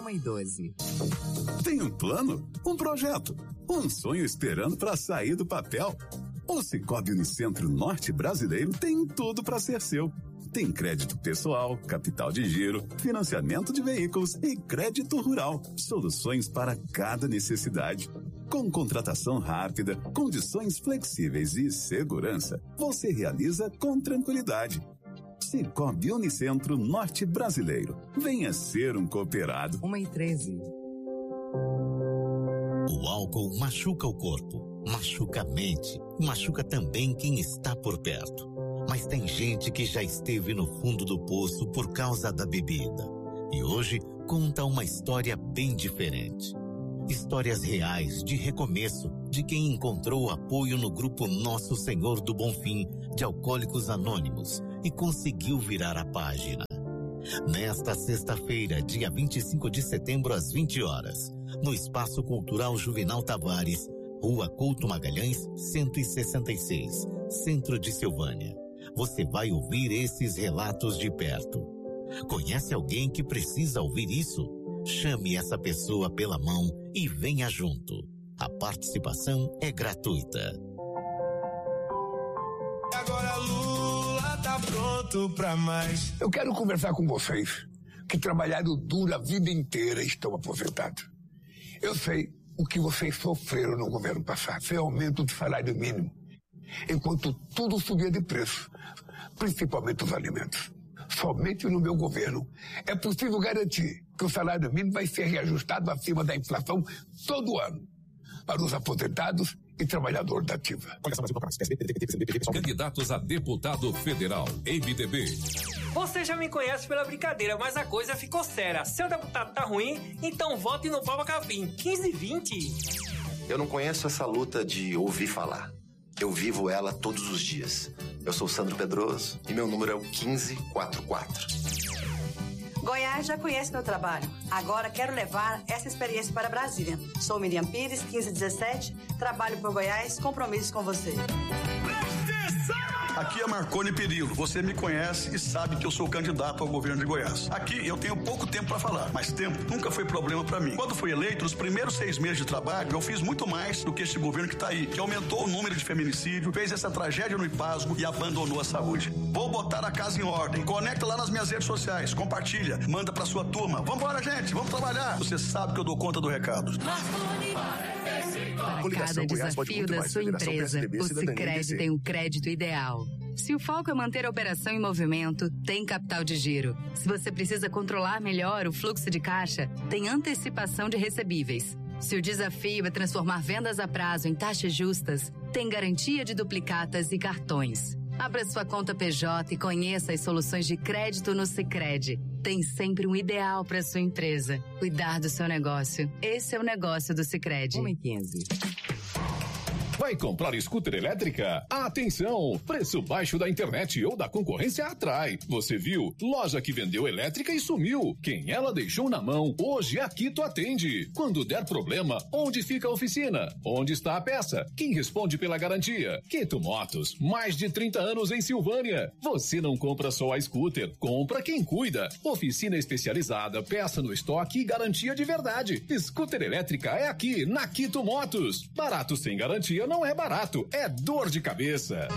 1:12. Tem um plano? Um projeto? Um sonho esperando para sair do papel? O Sicoob Unicentro Norte Brasileiro tem tudo para ser seu. Tem crédito pessoal, capital de giro, financiamento de veículos e crédito rural. Soluções para cada necessidade. Com contratação rápida, condições flexíveis e segurança, você realiza com tranquilidade. Sicoob Unicentro Norte Brasileiro. Venha ser um cooperado. 1:13. O álcool machuca o corpo, machuca a mente, machuca também quem está por perto. Mas tem gente que já esteve no fundo do poço por causa da bebida. E hoje conta uma história bem diferente. Histórias reais de recomeço de quem encontrou apoio no grupo Nosso Senhor do Bonfim de Alcoólicos Anônimos e conseguiu virar a página. Nesta sexta-feira, dia 25 de setembro, às 20 horas, no Espaço Cultural Juvenal Tavares, Rua Couto Magalhães, 166, Centro de Silvânia. Você vai ouvir esses relatos de perto. Conhece alguém que precisa ouvir isso? Chame essa pessoa pela mão e venha junto. A participação é gratuita. Agora Lula tá pronto pra mais. Eu quero conversar com vocês que trabalharam duro a vida inteira e estão aposentados. Eu sei o que vocês sofreram no governo passado. Foi aumento do salário mínimo, enquanto tudo subia de preço, principalmente os alimentos. Somente no meu governo é possível garantir que o salário mínimo vai ser reajustado acima da inflação todo ano para os aposentados e trabalhadores da ativa. Candidatos a deputado federal, MDB. Você já me conhece pela brincadeira, mas a coisa ficou séria. Seu deputado tá ruim, então vote no Papa Capim, 1520. Eu não conheço essa luta de ouvir falar. Eu vivo ela todos os dias. Eu sou Sandro Pedroso e meu número é o 1544. Goiás já conhece meu trabalho. Agora quero levar essa experiência para Brasília. Sou Miriam Pires, 1517, trabalho por Goiás, compromisso com você. Aqui é Marconi Perillo. Você me conhece e sabe que eu sou candidato ao governo de Goiás. Aqui eu tenho pouco tempo para falar, mas tempo nunca foi problema para mim. Quando fui eleito, nos primeiros 6 meses de trabalho, eu fiz muito mais do que este governo que tá aí, que aumentou o número de feminicídio, fez essa tragédia no Ipasgo e abandonou a saúde. Vou botar a casa em ordem. Conecta lá nas minhas redes sociais, compartilha, manda pra sua turma. Vambora, gente, vamos trabalhar. Você sabe que eu dou conta do recado. Para cada desafio da sua empresa, o Sicredi tem um crédito ideal. Se o foco é manter a operação em movimento, tem capital de giro. Se você precisa controlar melhor o fluxo de caixa, tem antecipação de recebíveis. Se o desafio é transformar vendas a prazo em taxas justas, tem garantia de duplicatas e cartões. Abra sua conta PJ e conheça as soluções de crédito no Sicredi. Tem sempre um ideal para sua empresa. Cuidar do seu negócio. Esse é o negócio do Sicredi. 1:15. Vai comprar scooter elétrica? Atenção! Preço baixo da internet ou da concorrência atrai. Você viu? Loja que vendeu elétrica e sumiu. Quem ela deixou na mão, hoje a Quito atende. Quando der problema, onde fica a oficina? Onde está a peça? Quem responde pela garantia? Quito Motos, mais de 30 anos em Silvânia. Você não compra só a scooter, compra quem cuida. Oficina especializada, peça no estoque e garantia de verdade. Scooter elétrica é aqui, na Quito Motos. Barato sem garantia não é barato, é dor de cabeça.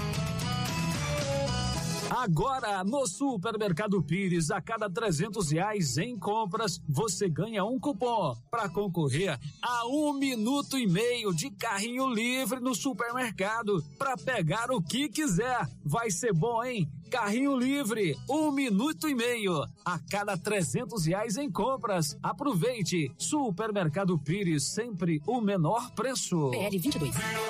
Agora, no Supermercado Pires, a cada R$300 em compras, você ganha um cupom para concorrer a 1 minuto e meio de carrinho livre no supermercado para pegar o que quiser. Vai ser bom, hein? Carrinho livre, 1 minuto e meio. A cada R$300 em compras. Aproveite. Supermercado Pires, sempre o menor preço. PR 22.